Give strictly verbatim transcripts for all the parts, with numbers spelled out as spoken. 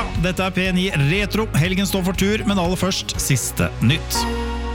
fredag. Dette er P ni Retro. Helgen står for tur, men aller først siste nytt.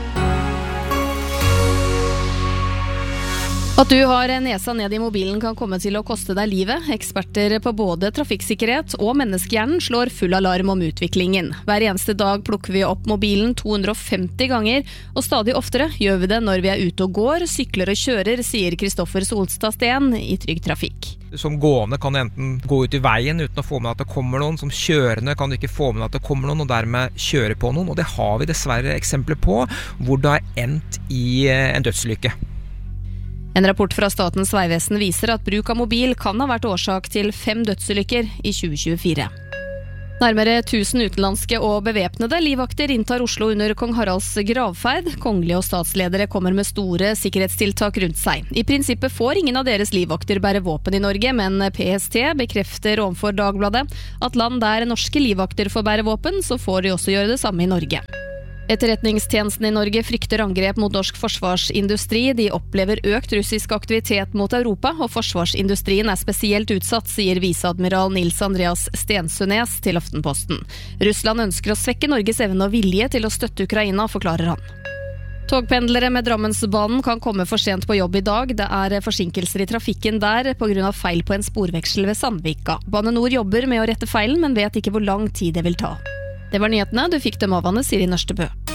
At du har nesa ned i mobilen kan komme til å koste deg livet. Eksperter på både trafikksikkerhet og menneskehjernen slår full alarm om utviklingen. Hver eneste dag plukker vi opp mobilen to hundre og femti ganger, og stadig oftere gjør vi det når vi er ute og går, sykler og kjører, sier Kristoffer Solstad Steen i Trygg Trafikk. Som gående kan du enten gå ut i veien uten å få med at det kommer noen. Som kjørende kan du ikke få med at det kommer noen, og dermed kjøre på noen. Og det har vi dessverre eksempler på, hvor det har endt i en dødsulykke. En rapport fra Statens Vegvesen viser at bruk av mobil kan ha vært årsak til fem dødsulykker i tjue tjuefire. Nærmere tusen utenlandske og bevæpnede livvakter inntar Oslo under Kong Haralds gravferd. Kongelige og statsledere kommer med store sikkerhetstiltak rundt seg. I prinsippet får ingen av deres livvakter bære våpen i Norge, men P S T bekrefter overfor Dagbladet at land der norske livvakter får bære våpen, så får de også gjøre det samme i Norge. Etterretningstjenesten i Norge frykter angrep mot norsk forsvarsindustri. De opplever økt russisk aktivitet mot Europa, og forsvarsindustrien er spesielt utsatt, sier viseadmiral Nils Andreas Stensønes til Aftenposten. Russland ønsker å svekke Norges evne og vilje til å støtte Ukraina, forklarer han. Togpendlere med Drammensbanen kan komme for sent på jobb i dag. Det er forsinkelser i trafikken der på grunn av feil på en sporveksel ved Sandvika. Bane Nor jobber med å rette feilen, men vet ikke hvor lang tid det vil ta. Det var nyhetene, du fikk dem av Anne Siri Nørstebø.